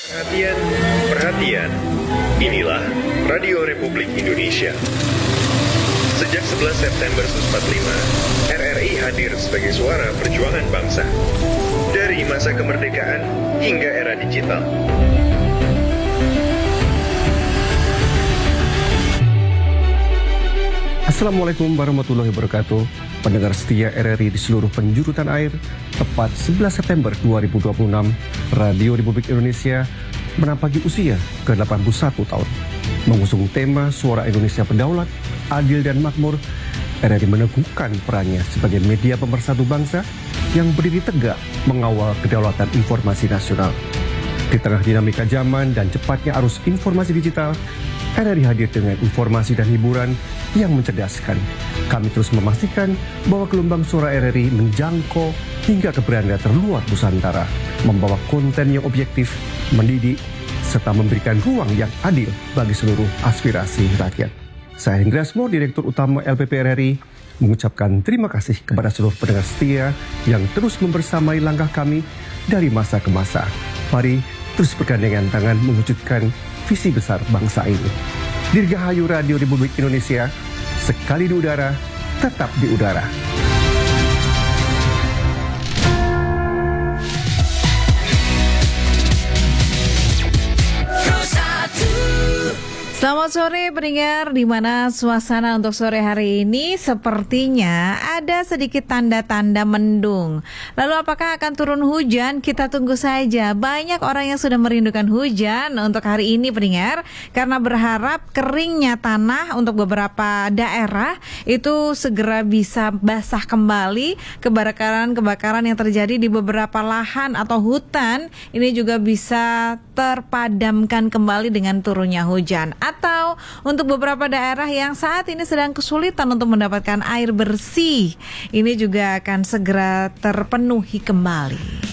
Perhatian, perhatian. Inilah Radio Republik Indonesia. Sejak 11 September 1945, RRI hadir sebagai suara perjuangan bangsa. Dari masa kemerdekaan hingga era digital. Assalamualaikum warahmatullahi wabarakatuh. Pendengar setia RRI di seluruh penjuru tanah air, tepat 11 September 2026, Radio Republik Indonesia menampaki usia ke-81 tahun. Mengusung tema Suara Indonesia Berdaulat, Adil dan Makmur, RRI meneguhkan perannya sebagai media pemersatu bangsa yang berdiri tegak mengawal kedaulatan informasi nasional. Di tengah dinamika zaman dan cepatnya arus informasi digital, RRI hadir dengan informasi dan hiburan yang mencerdaskan. Kami terus memastikan bahwa gelombang suara RRI menjangkau hingga ke beranda terluar Nusantara, membawa konten yang objektif, mendidik, serta memberikan ruang yang adil bagi seluruh aspirasi rakyat. Saya Hendra Asmo, Direktur Utama LPP RRI, mengucapkan terima kasih kepada seluruh pendengar setia yang terus membersamai langkah kami dari masa ke masa. Mari terus bergandengan tangan mewujudkan visi besar bangsa ini. Dirgahayu Radio Republik Indonesia, sekali di udara, tetap di udara. Selamat sore pendengar, di mana suasana untuk sore hari ini sepertinya ada sedikit tanda-tanda mendung. Lalu apakah akan turun hujan? Kita tunggu saja. Banyak orang yang sudah merindukan hujan untuk hari ini pendengar, karena berharap keringnya tanah untuk beberapa daerah itu segera bisa basah kembali. Kebakaran yang terjadi di beberapa lahan atau hutan ini juga bisa terpadamkan kembali dengan turunnya hujan. Atau untuk beberapa daerah yang saat ini sedang kesulitan untuk mendapatkan air bersih, ini juga akan segera terpenuhi kembali.